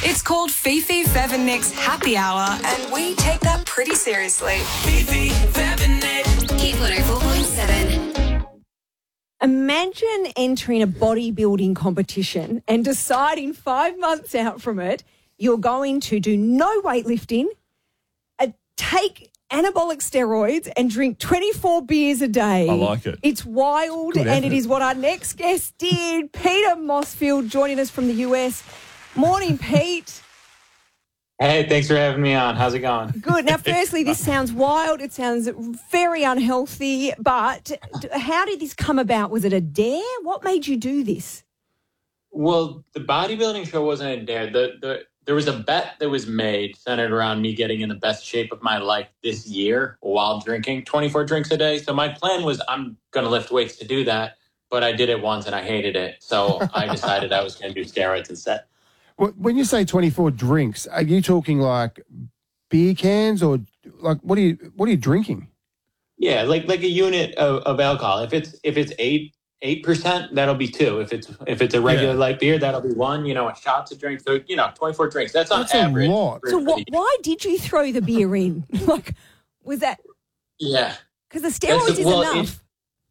It's called Fifi, Fev and Nick's Happy Hour, and we take that pretty seriously. Fifi, Fev and Nick. Hit 104.7. Imagine entering a bodybuilding competition and deciding 5 months out from it you're going to do no weightlifting, take anabolic steroids and drink 24 beers a day. I like it. It's wild, Good and effort. it is what our next guest did. Peter Mossfield joining us from the US. Morning, Pete. Hey, thanks for having me on. How's it going? Good. Now, firstly, this sounds wild. It sounds very unhealthy, but how did this come about? Was it a dare? What made you do this? Well, the bodybuilding show wasn't a dare. There was a bet that was made centered around me getting in the best shape of my life this year while drinking 24 drinks a day. So my plan was I'm going to lift weights to do that, but I did it once and I hated it. So I decided I was going to do steroids instead. When you say 24 drinks, are you talking like beer cans or like what are you drinking? Yeah, like a unit of alcohol. If it's 8%, that'll be 2. If it's a regular light beer, that'll be 1. A shot to drink. So 24 drinks. That's on average. A lot. So why did you throw the beer in? Was that... Yeah. Because the steroids is enough.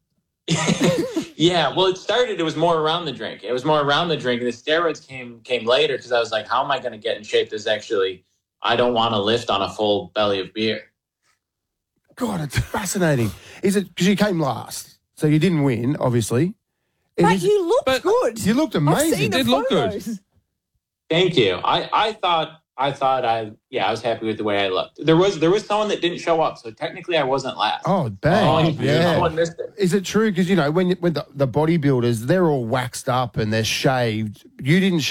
Yeah, well, it was more around the drink. It was more around the drink. And the steroids came later because I was like, how am I going to get in shape? I don't want to lift on a full belly of beer. God, it's fascinating. Is it because you came last? So you didn't win, obviously. But you looked good. You looked amazing. I've seen the It did look good. photos. Thank you. I was happy with the way I looked. There was someone that didn't show up, so technically I wasn't last. Oh, bang. No one missed it. Is it true? Because, when the bodybuilders, they're all waxed up and they're shaved. You didn't